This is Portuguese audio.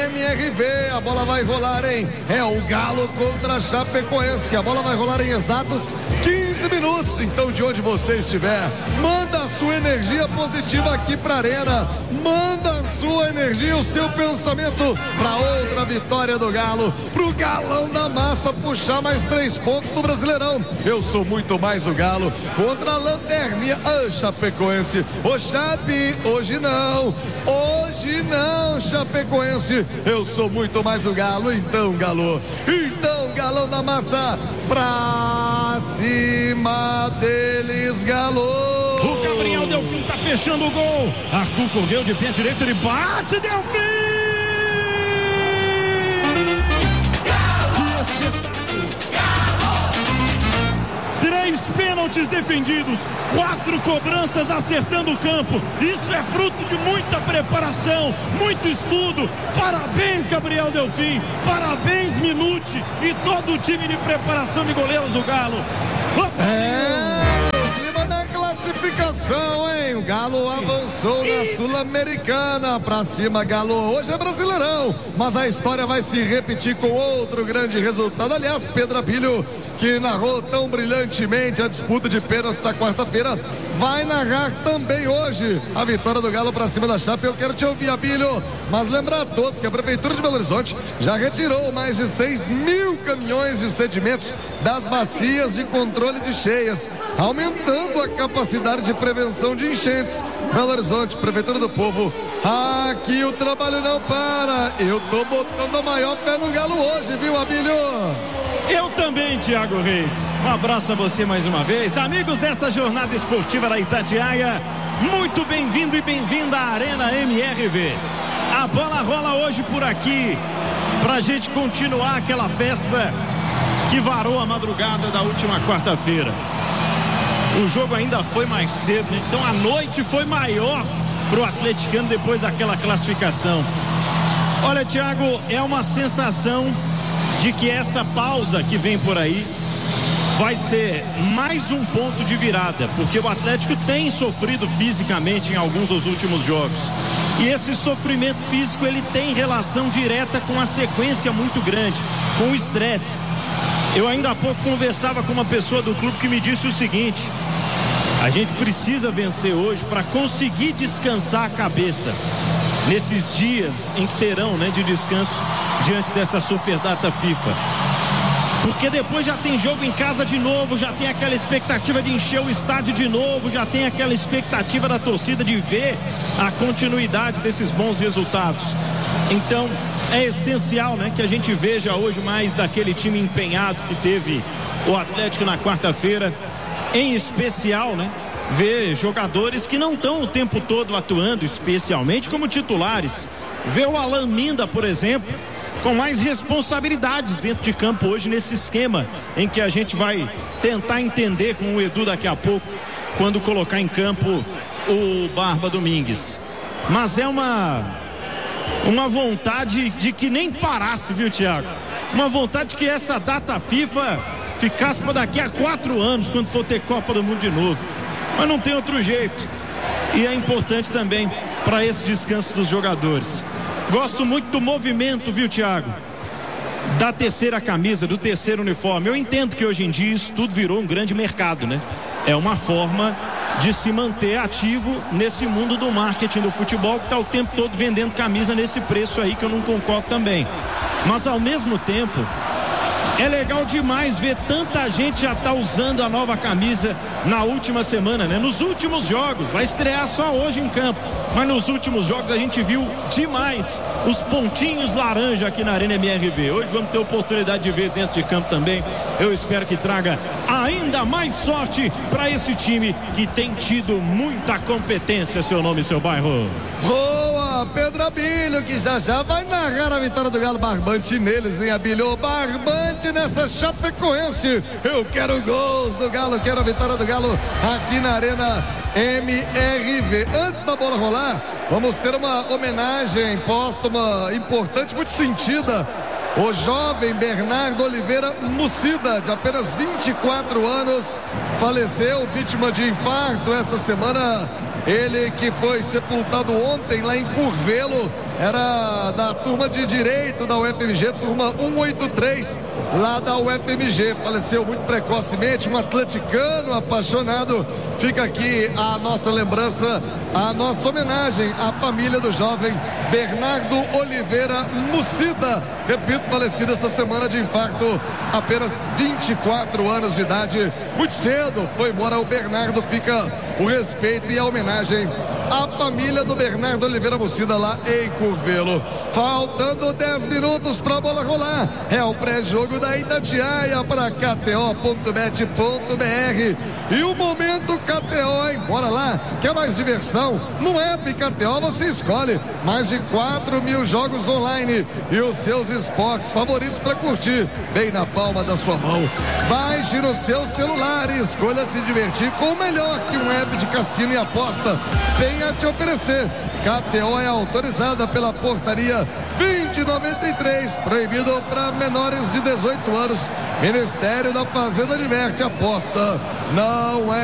MRV, a bola vai rolar, hein? É o Galo contra a Chapecoense. A bola vai rolar em exatos 15 minutos. Então, de onde você estiver, manda a sua energia positiva aqui pra Arena. Manda a sua energia, o seu pensamento pra outra vitória do Galo. Pro Galão da Massa puxar mais 3 pontos no Brasileirão. Eu sou muito mais o Galo contra a Lanterninha. A Chapecoense. Ô Chape, hoje não. Hoje não, Chapecoense. Eu sou muito mais o Galo. Então, Galo. Então, Galão da Massa. Pra cima deles, Galo. O Gabriel Delfim tá fechando o gol. Arthur correu de pé direito, ele bate, Delfim! Que espetáculo! 3 pênaltis defendidos, 4 cobranças acertando o campo. Isso é fruto de muita preparação, muito estudo. Parabéns, Gabriel Delfim. Parabéns, Minuti e todo o time de preparação de goleiros do Galo. Classificação, hein? O Galo avançou na Sul-Americana. Pra cima, Galo. Hoje é Brasileirão, mas a história vai se repetir com outro grande resultado. Aliás, Pedro Abílio, que narrou tão brilhantemente a disputa de pênaltis da quarta-feira, vai narrar também hoje a vitória do Galo pra cima da Chape. Eu quero te ouvir, Abílio, mas lembrar a todos que a Prefeitura de Belo Horizonte já retirou mais de 6.000 caminhões de sedimentos das bacias de controle de cheias, aumentando a capacidade de prevenção de enchentes. Belo Horizonte, Prefeitura do Povo, aqui o trabalho não para. Eu tô botando a maior fé no Galo hoje, viu, Abílio? Eu também, Thiago Reis. Um abraço a você mais uma vez. Amigos desta jornada esportiva da Itatiaia, muito bem-vindo e bem-vinda à Arena MRV. A bola rola hoje por aqui pra gente continuar aquela festa que varou a madrugada da última quarta-feira. O jogo ainda foi mais cedo, né? Então a noite foi maior pro atleticano depois daquela classificação. Olha, Thiago, é uma sensação de que essa pausa que vem por aí vai ser mais um ponto de virada, porque o Atlético tem sofrido fisicamente em alguns dos últimos jogos, e esse sofrimento físico ele tem relação direta com a sequência muito grande, com o estresse. Eu ainda há pouco conversava com uma pessoa do clube que me disse o seguinte: a gente precisa vencer hoje para conseguir descansar a cabeça nesses dias em que terão, né, de descanso diante dessa super data FIFA, porque depois já tem jogo em casa de novo, já tem aquela expectativa de encher o estádio de novo, já tem aquela expectativa da torcida de ver a continuidade desses bons resultados. Então é essencial, né, que a gente veja hoje mais daquele time empenhado que teve o Atlético na quarta-feira, em especial, né, ver jogadores que não estão o tempo todo atuando, especialmente como titulares. Ver o Alan Minda, por exemplo, com mais responsabilidades dentro de campo hoje, nesse esquema em que a gente vai tentar entender com o Edu daqui a pouco, quando colocar em campo o Barba Domingues. Mas é uma vontade de que nem parasse, viu, Thiago? Uma vontade que essa data FIFA ficasse para daqui a 4 anos, quando for ter Copa do Mundo de novo. Mas não tem outro jeito, e é importante também para esse descanso dos jogadores. Gosto muito do movimento, viu, Thiago, da terceira camisa, do terceiro uniforme. Eu entendo que hoje em dia isso tudo virou um grande mercado, né? É uma forma de se manter ativo nesse mundo do marketing do futebol, que está o tempo todo vendendo camisa nesse preço aí, que eu não concordo também. Mas ao mesmo tempo é legal demais ver tanta gente já tá usando a nova camisa na última semana, né? Nos últimos jogos, vai estrear só hoje em campo, mas nos últimos jogos a gente viu demais os pontinhos laranja aqui na Arena MRV. Hoje vamos ter oportunidade de ver dentro de campo também. Eu espero que traga ainda mais sorte para esse time que tem tido muita competência. Seu nome e seu bairro. Boa, Pedro Abílio, que já vai narrar a vitória do Galo. Barbante neles, hein, Abílio? Barbante nessa Chapecoense. Eu quero gols do Galo, quero a vitória do Galo aqui na Arena MRV. Antes da bola rolar, vamos ter uma homenagem póstuma importante, muito sentida. O jovem Bernardo Oliveira Mucida, de apenas 24 anos, faleceu vítima de infarto essa semana. Ele que foi sepultado ontem lá em Curvelo, era da turma de Direito da UFMG, turma 183, lá da UFMG. Faleceu muito precocemente, um atleticano apaixonado. Fica aqui a nossa lembrança, a nossa homenagem à família do jovem Bernardo Oliveira Mucida. Repito, falecido essa semana de infarto, apenas 24 anos de idade. Muito cedo foi embora o Bernardo. Fica o respeito e a homenagem à família do Bernardo Oliveira Mucida lá em Curvelo. Faltando 10 minutos para a bola rolar. É o pré-jogo da Itatiaia para KTO.bet.br. E o momento KTO, hein? Bora lá, quer mais diversão? No app KTO você escolhe mais de 4 mil jogos online e os seus esportes favoritos para curtir bem na palma da sua mão. Baixe no seu celular e escolha se divertir com o melhor que um app de cassino e aposta tem a te oferecer. KTO é autorizada pela portaria 2093, proibido para menores de 18 anos. Ministério da Fazenda adverte, aposta não é